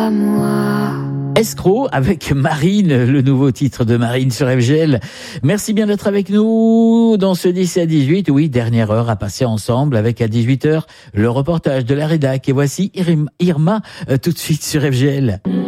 à moi. Escroc avec Marine, le nouveau titre de Marine sur FGL. Merci bien d'être avec nous dans ce 10 à 18. Oui, dernière heure à passer ensemble avec à 18h le reportage de la rédac. Et voici Irma tout de suite sur FGL.